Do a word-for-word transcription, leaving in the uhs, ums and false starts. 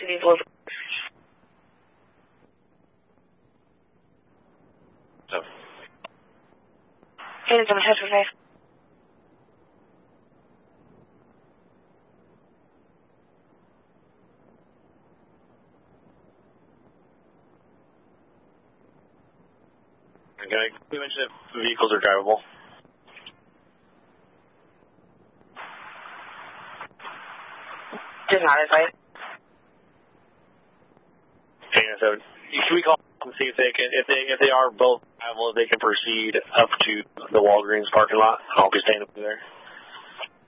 vehicle. So. Hey, I'm head for five. Okay, we mentioned if the vehicles are drivable. Did not advise. Okay, so can we call and see if they can, if they if they are both drivable, they can proceed up to the Walgreens parking lot? I'll be staying up there.